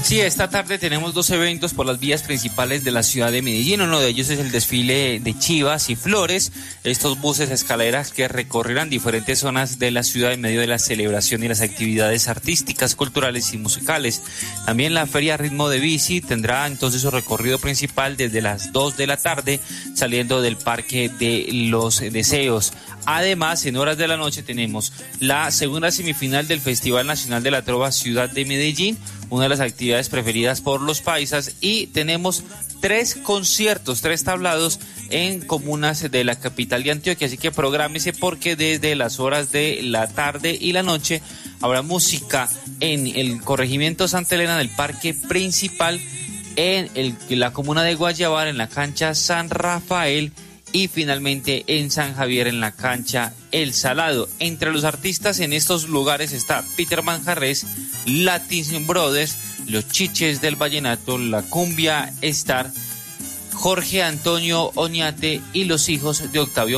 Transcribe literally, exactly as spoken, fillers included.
Sí, esta tarde tenemos dos eventos por las vías principales de la ciudad de Medellín. Uno de ellos es el desfile de chivas y flores, estos buses escaleras que recorrerán diferentes zonas de la ciudad en medio de la celebración y las actividades artísticas, culturales y musicales. También la feria Ritmo de Bici tendrá entonces su recorrido principal desde las dos de la tarde, saliendo del Parque de los Deseos. Además, en horas de la noche tenemos la segunda semifinal del Festival Nacional de la Trova Ciudad de Medellín, una de las actividades preferidas por los paisas, y tenemos tres conciertos, tres tablados en comunas de la capital de Antioquia, así que prográmese porque desde las horas de la tarde y la noche habrá música en el corregimiento Santa Elena del Parque Principal, en el, la comuna de Guayabal, en la cancha San Rafael, y finalmente en San Javier en la cancha El Salado. Entre los artistas en estos lugares está Peter Manjarrés, Latin Brothers, Los Chiches del Vallenato, La Cumbia Star, Jorge Antonio Oñate y los hijos de Octavio